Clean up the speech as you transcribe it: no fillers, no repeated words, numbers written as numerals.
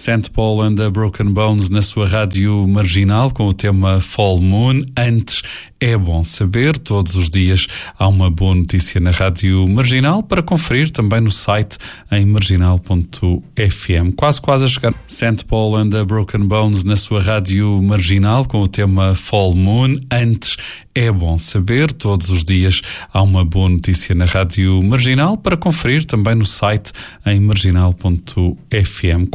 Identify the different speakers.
Speaker 1: St. Paul and the Broken Bones na sua rádio marginal com o tema Full Moon. Antes, é bom saber, todos os dias há uma boa notícia na rádio marginal para conferir também no site em marginal.fm. Quase a chegar. St. Paul and the Broken Bones na sua rádio marginal com o tema Full Moon. Antes, é bom saber, todos os dias há uma boa notícia na rádio marginal para conferir também no site em marginal.fm.